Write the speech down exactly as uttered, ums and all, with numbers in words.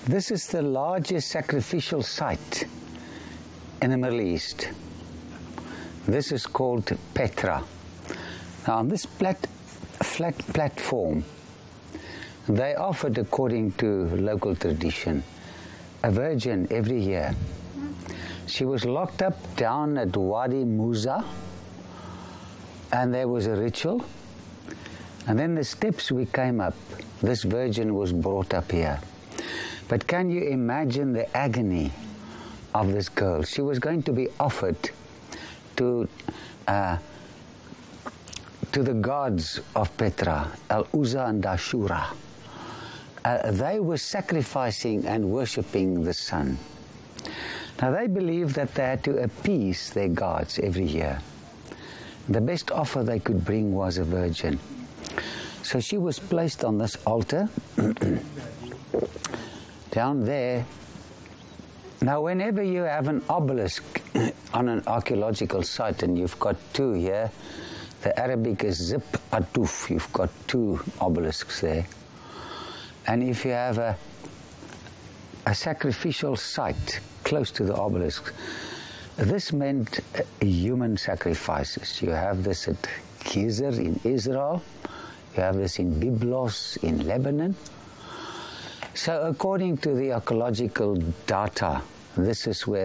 This is the largest sacrificial site in the Middle East. This is called Petra. Now on this plat flat platform, they offered, according to local tradition, a virgin every year. She was locked up down at Wadi Musa, and there was a ritual. And then the steps we came up, this virgin was brought up here. But can you imagine the agony of this girl? She was going to be offered to uh, to the gods of Petra, Al-Uzza and Ashura. Uh, they were sacrificing and worshipping the sun. Now they believed that they had to appease their gods every year. The best offer they could bring was a virgin. So she was placed on this altar down there. Now whenever you have an obelisk on an archaeological site, and you've got two here, the Arabic is Zip Atuf, you've got two obelisks there. And if you have a, a sacrificial site close to the obelisk, this meant uh, human sacrifices. You have this at Gezer in Israel, you have this in Byblos in Lebanon. So according to the archaeological data, this is where